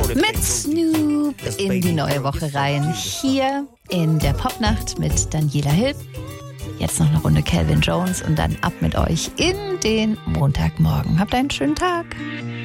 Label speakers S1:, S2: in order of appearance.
S1: mit Snoop in die neue Woche rein. Hier in der Popnacht mit Daniela Hill. Jetzt noch eine Runde Calvin Jones und dann ab mit euch in den Montagmorgen. Habt einen schönen Tag.